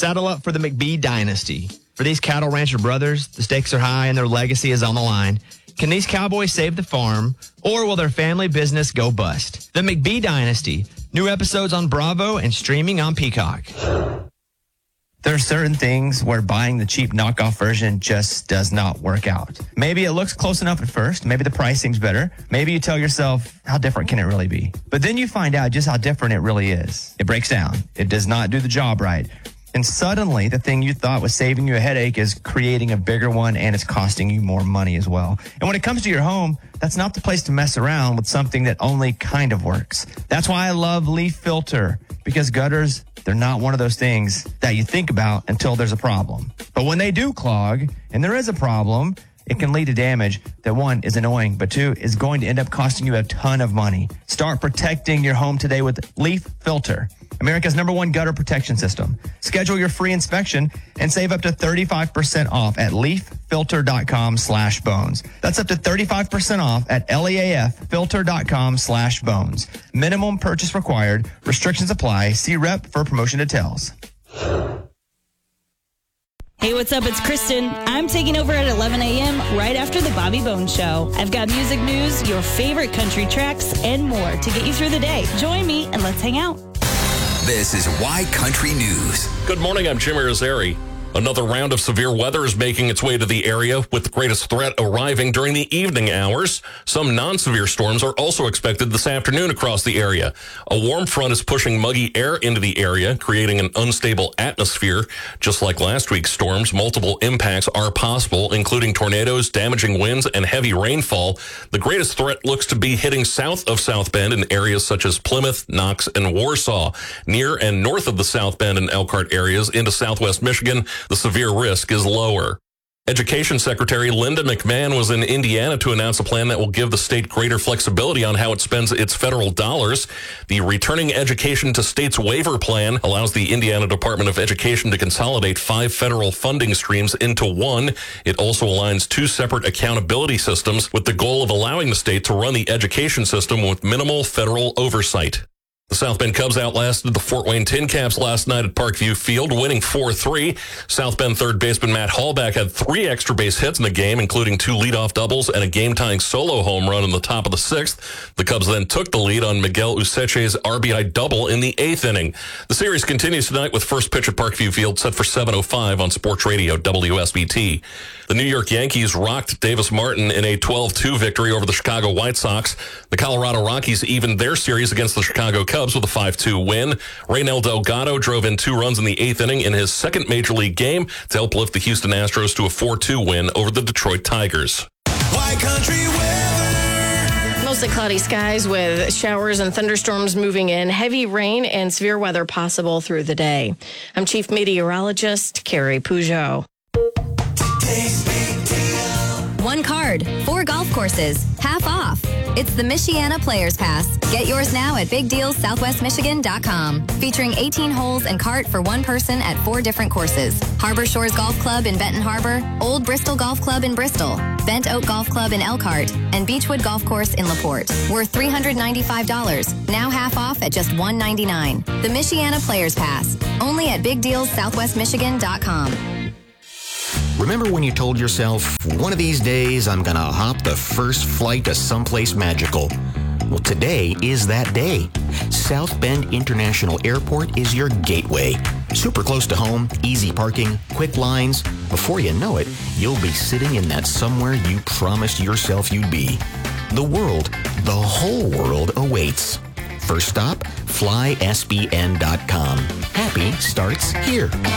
Saddle up for the McBee dynasty. For these cattle rancher brothers, the stakes are high and their legacy is on the line. Can these cowboys save the farm, or will their family business go bust? The McBee dynasty. New episodes on Bravo and streaming on Peacock. There are certain things where buying the cheap knockoff version just does not work out. Maybe it looks close enough at first. Maybe the pricing's better. Maybe you tell yourself, how different can it really be? But then you find out just how different it really is. It breaks down. It does not do the job right. And suddenly, the thing you thought was saving you a headache is creating a bigger one, and it's costing you more money as well. And when it comes to your home, that's not the place to mess around with something that only kind of works. That's why I love Leaf Filter, because gutters, they're not one of those things that you think about until there's a problem. But when they do clog, and there is a problem, it can lead to damage that, one, is annoying, but two, is going to end up costing you a ton of money. Start protecting your home today with Leaf Filter, America's #1 gutter protection system. Schedule your free inspection and save up to 35% off at leaffilter.com/bones. That's up to 35% off at leaffilter.com/bones. Minimum purchase required. Restrictions apply. See rep for promotion details. Hey, what's up? It's Kristen. I'm taking over at 11 a.m. right after the Bobby Bones Show. I've got music news, your favorite country tracks, and more to get you through the day. Join me and let's hang out. This is Why Country News. Good morning, I'm Jim Irizarry. Another round of severe weather is making its way to the area, with the greatest threat arriving during the evening hours. Some non-severe storms are also expected this afternoon across the area. A warm front is pushing muggy air into the area, creating an unstable atmosphere. Just like last week's storms, multiple impacts are possible, including tornadoes, damaging winds, and heavy rainfall. The greatest threat looks to be hitting south of South Bend in areas such as Plymouth, Knox, and Warsaw. Near and north of the South Bend and Elkhart areas into southwest Michigan, the severe risk is lower. Education Secretary Linda McMahon was in Indiana to announce a plan that will give the state greater flexibility on how it spends its federal dollars. The Returning Education to States Waiver Plan allows the Indiana Department of Education to consolidate 5 federal funding streams into one. It also aligns 2 separate accountability systems with the goal of allowing the state to run the education system with minimal federal oversight. The South Bend Cubs outlasted the Fort Wayne Tin Caps last night at Parkview Field, winning 4-3. South Bend third baseman Matt Hallback had 3 extra base hits in the game, including 2 leadoff doubles and a game-tying solo home run in the top of the 6th. The Cubs then took the lead on Miguel Useche's RBI double in the 8th inning. The series continues tonight with first pitch at Parkview Field set for 7:05 on Sports Radio WSBT. The New York Yankees rocked Davis Martin in a 12-2 victory over the Chicago White Sox. The Colorado Rockies evened their series against the Chicago Cubs with a 5-2 win. Raynel Delgado drove in 2 runs in the 8th inning in his second Major League game to help lift the Houston Astros to a 4-2 win over the Detroit Tigers. Why Country Weather. Mostly cloudy skies with showers and thunderstorms moving in, heavy rain and severe weather possible through the day. I'm Chief Meteorologist Carrie Peugeot. One card, 4 golf courses, half off. It's the Michiana Players Pass. Get yours now at BigDealSouthwestMichigan.com. Featuring 18 holes and cart for 1 person at 4 different courses. Harbor Shores Golf Club in Benton Harbor, Old Bristol Golf Club in Bristol, Bent Oak Golf Club in Elkhart, and Beechwood Golf Course in LaPorte. Worth $395, now half off at just $199. The Michiana Players Pass. Only at BigDealSouthwestMichigan.com. Remember when you told yourself, one of these days I'm gonna hop the first flight to someplace magical? Well, today is that day. South Bend International Airport is your gateway. Super close to home, easy parking, quick lines. Before you know it, you'll be sitting in that somewhere you promised yourself you'd be. The world, the whole world awaits. First stop, flysbn.com. Happy starts here.